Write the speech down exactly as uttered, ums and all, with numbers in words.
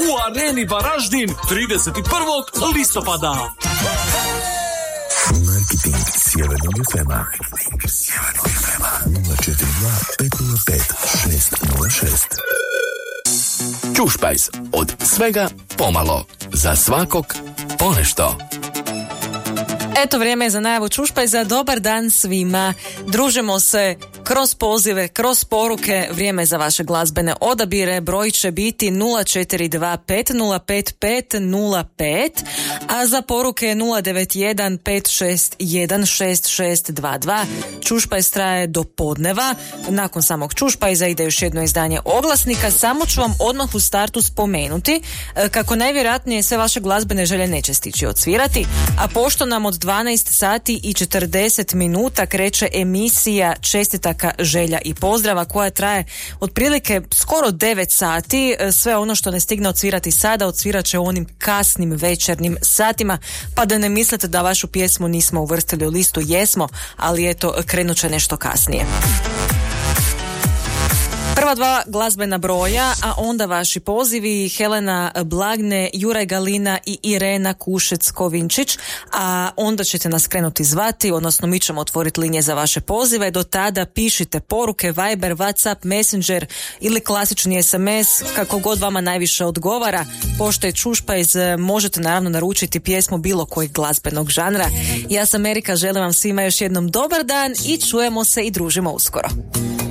u Areni Varaždin trideset prvog listopada. Marketing Sjevernog ef ema nula četiri dva pet nula pet šest nula šest. Čušpajz, od svega pomalo, za svakog ponešto. Eto, vrijeme je za najavu Čušpajza. Dobar dan svima. Družimo se kroz pozive, kroz poruke. Vrijeme je za vaše glazbene odabire. Broj će biti nula četiri dva pet nula pet pet nula pet, a za poruke nula devet jedan pet šest jedan šest šest dva dva. Čušpajz traje do podneva. Nakon samog Čušpajza ide još jedno izdanje oglasnika. Samo ću vam odmah u startu spomenuti kako najvjerojatnije sve vaše glazbene želje neće stići odsvirati, a pošto nam od dvanaest sati i četrdeset minuta kreće emisija Čestitaka, želja i pozdrava koja traje otprilike skoro devet sati. Sve ono što ne stigne odsvirati sada odsvirat će u onim kasnim večernjim satima, pa da ne mislite da vašu pjesmu nismo uvrstili u listu, jesmo, ali eto, krenut će nešto kasnije. Prva dva glazbena broja, a onda vaši pozivi: Helena Blagne, Juraj Galina i Irena Kušec-Kovinčić, a onda ćete nas krenuti zvati, odnosno mi ćemo otvoriti linije za vaše pozive. Do tada pišite poruke, Viber, WhatsApp, Messenger ili klasični es em es, kako god vama najviše odgovara. Pošto je Čušpajz, možete naravno naručiti pjesmu bilo kojeg glazbenog žanra. Ja sam Erika, želim vam svima još jednom dobar dan i čujemo se i družimo uskoro.